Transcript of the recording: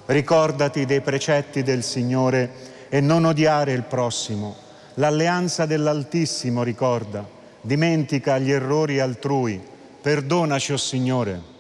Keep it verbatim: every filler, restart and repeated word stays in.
Ricordati dei precetti del Signore e non odiare il prossimo. L'alleanza dell'Altissimo ricorda. Dimentica gli errori altrui. Perdonaci, o Signore.